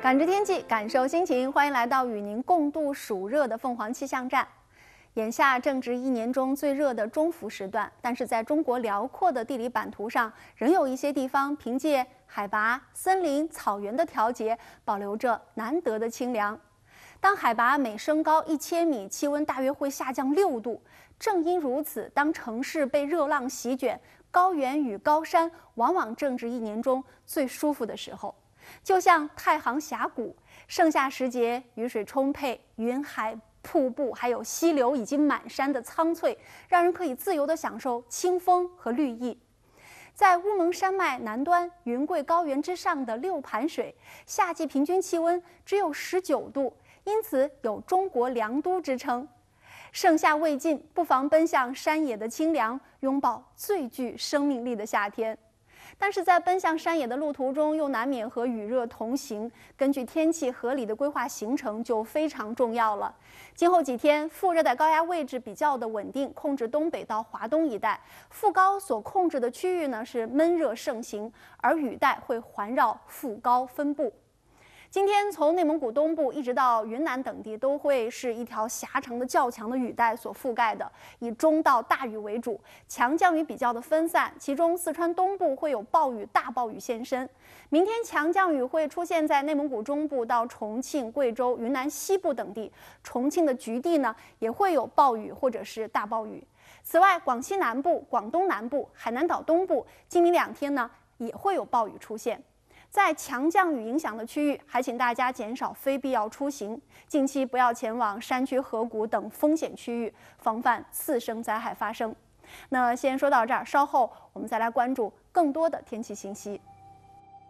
感知天气，感受心情，欢迎来到与您共度暑热的凤凰气象站。眼下正值一年中最热的中伏时段，但是在中国辽阔的地理版图上，仍有一些地方凭借海拔、森林、草原的调节，保留着难得的清凉。当海拔每升高1000米，气温大约会下降6度。正因如此，当城市被热浪席卷，高原与高山往往正值一年中最舒服的时候。就像太行峡谷，盛夏时节，雨水充沛，云海、瀑布还有溪流以及满山的苍翠，让人可以自由地享受清风和绿意。在乌蒙山脉南端云贵高原之上的六盘水，夏季平均气温只有19度，因此有中国凉都之称。盛夏未尽，不妨奔向山野的清凉，拥抱最具生命力的夏天。但是在奔向山野的路途中，又难免和雨热同行。根据天气合理的规划行程就非常重要了。今后几天，副热带高压位置比较的稳定，控制东北到华东一带。副高所控制的区域呢是闷热盛行，而雨带会环绕副高分布。今天从内蒙古东部一直到云南等地，都会是一条狭长的较强的雨带所覆盖的，以中到大雨为主，强降雨比较的分散，其中四川东部会有暴雨、大暴雨现身。明天强降雨会出现在内蒙古中部到重庆、贵州、云南西部等地，重庆的局地呢也会有暴雨或者是大暴雨。此外，广西南部、广东南部、海南岛东部今明2天呢也会有暴雨出现。在强降雨影响的区域，还请大家减少非必要出行，近期不要前往山区、河谷等风险区域，防范次生灾害发生。那先说到这儿，稍后我们再来关注更多的天气信息。